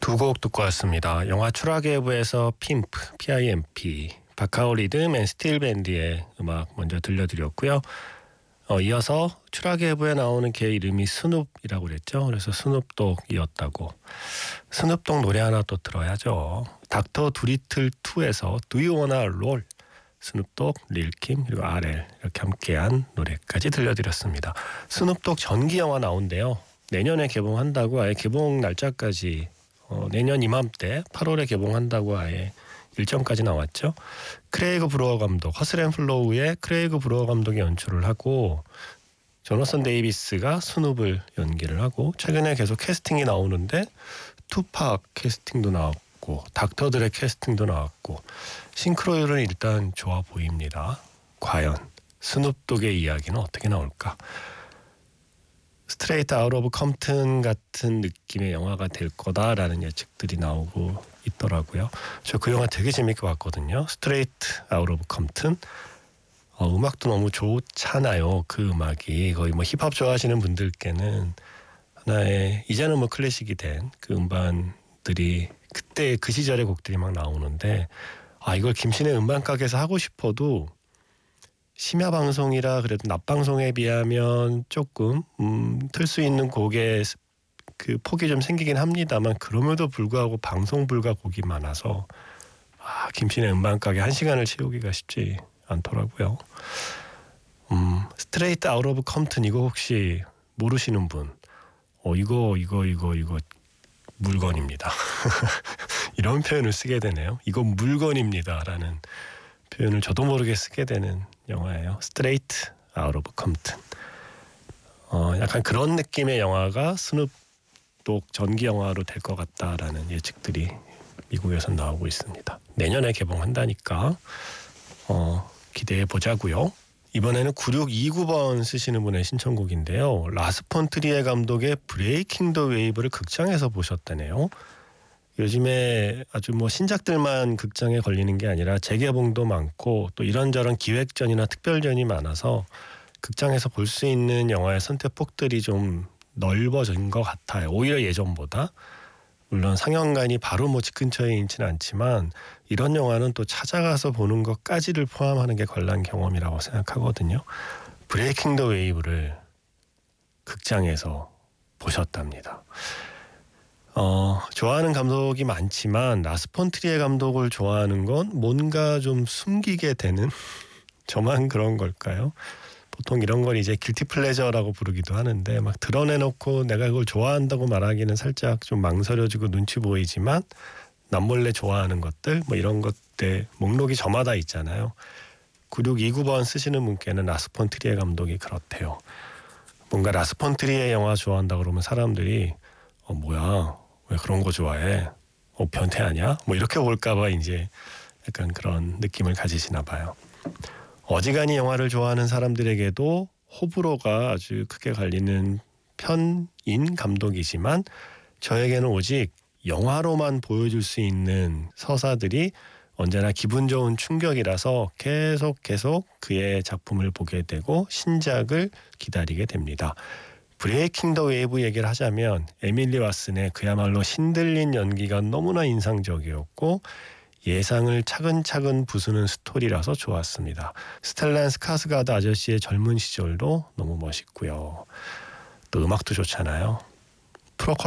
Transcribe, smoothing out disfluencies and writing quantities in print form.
두 곡 듣고 왔습니다. 영화 추락의 해부에서 핌프, PIMP, 바카오 리듬 앤 스틸 밴드의 음악 먼저 들려드렸고요. 이어서 추락의 해부에 나오는 걔 이름이 스눕이라고 그랬죠. 그래서 스눕독이었다고. 스눕독 노래 하나 또 들어야죠. 닥터 두리틀 2에서 Do You Wanna Roll, 스눕독, 릴킴 그리고 RL 이렇게 함께한 노래까지 들려드렸습니다. 스눕독 전기 영화 나온대요. 내년에 개봉한다고 아예 개봉 날짜까지 내년 이맘때 8월에 개봉한다고 아예 일정까지 나왔죠. 크레이그 브루어 감독, 허슬 앤 플로우의 크레이그 브루어 감독이 연출을 하고 조너선 데이비스가 스눕을 연기를 하고 최근에 계속 캐스팅이 나오는데 투팍 캐스팅도 나왔고 닥터들의 캐스팅도 나왔고 싱크로율은 일단 좋아 보입니다. 과연 스눕독의 이야기는 어떻게 나올까? 스트레이트 아웃 오브 컴튼 같은 느낌의 영화가 될 거다라는 예측들이 나오고 있더라고요. 저 그 영화 되게 재밌게 봤거든요. 스트레이트 아웃 오브 컴튼. 음악도 너무 좋잖아요. 그 음악이 거의 뭐 힙합 좋아하시는 분들께는 하나의 이제는 뭐 클래식이 된 그 음반들이 그때 그 시절의 곡들이 막 나오는데 이걸 김신의 음반가게에서 하고 싶어도 심야 방송이라 그래도 낮 방송에 비하면 조금 틀 수 있는 곡의 그 폭이 좀 생기긴 합니다만 그럼에도 불구하고 방송 불가 곡이 많아서 김신의 음반가게 1시간을 채우기가 쉽지 않더라고요. 스트레이트 아웃 오브 컴튼 이거 혹시 모르시는 분 이거 물건입니다. 이런 표현을 쓰게 되네요. 이거 물건입니다 라는 표현을 저도 모르게 쓰게 되는 영화예요. 스트레이트 아웃 오브 컴튼. 약간 그런 느낌의 영화가 스눕독 전기 영화로 될 것 같다라는 예측들이 미국에서 나오고 있습니다. 내년에 개봉한다니까 기대해 보자고요. 이번에는 9629번 쓰시는 분의 신청곡인데요. 라스 폰 트리에 감독의 브레이킹 더 웨이브를 극장에서 보셨다네요. 요즘에 아주 뭐 신작들만 극장에 걸리는 게 아니라 재개봉도 많고 또 이런저런 기획전이나 특별전이 많아서 극장에서 볼 수 있는 영화의 선택폭들이 좀 넓어진 것 같아요. 오히려 예전보다. 물론 상영관이 바로 뭐 집 근처에 있지는 않지만 이런 영화는 또 찾아가서 보는 것까지를 포함하는 게 관람 경험이라고 생각하거든요. 브레이킹 더 웨이브를 극장에서 보셨답니다. 좋아하는 감독이 많지만 라스 폰 트리에 감독을 좋아하는 건 뭔가 좀 숨기게 되는 저만 그런 걸까요? 보통 이런 걸 이제 길티 플레저라고 부르기도 하는데 막 드러내놓고 내가 그걸 좋아한다고 말하기는 살짝 좀 망설여지고 눈치 보이지만 남몰래 좋아하는 것들 뭐 이런 것들 목록이 저마다 있잖아요. 9629번 쓰시는 분께는 라스 폰 트리에 감독이 그렇대요. 뭔가 라스 폰 트리에 영화 좋아한다 그러면 사람들이 뭐야 왜 그런 거 좋아해? 변태 아니야? 뭐 이렇게 볼까봐 이제 약간 그런 느낌을 가지시나 봐요. 어지간히 영화를 좋아하는 사람들에게도 호불호가 아주 크게 갈리는 편인 감독이지만 저에게는 오직 영화로만 보여줄 수 있는 서사들이 언제나 기분 좋은 충격이라서 계속 그의 작품을 보게 되고 신작을 기다리게 됩니다. 브레이킹 더 웨이브 얘기를 하자면 에밀리 왓슨의 그야말로 신들린 연기가 너무나 인상적이었고 예상을 차근차근 부수는 스토리라서 좋았습니다. 스텔란 스카스가드 아저씨의 젊은 시절도 너무 멋있고요. 또 음악도 좋잖아요.